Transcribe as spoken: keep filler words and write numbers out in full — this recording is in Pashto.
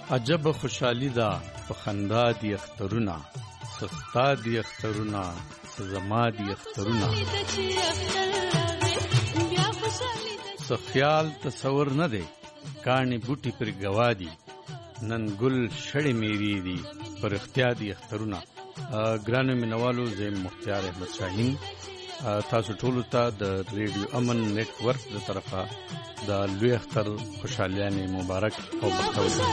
عجب خوشحالی دا په خندا دی اخترونه، سستا دی اخترونه، سزما دی اخترونه، سخیال تصور نه دی کانی بوټي پر گوادی، نن گل شړې میری دی پر اختیار دی اخترونه. ګرانو مینوالو، زه مختار احمد شاهین تاسو ټولو ته د ریډیو امن نت ورک د طرفه د لوی اختر خوشحالیانې مبارک او بختور.